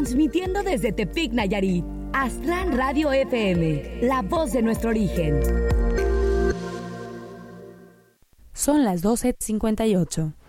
Transmitiendo desde Tepic, Nayarit. Aztlán Radio FM, la voz de nuestro origen. Son las 12:58.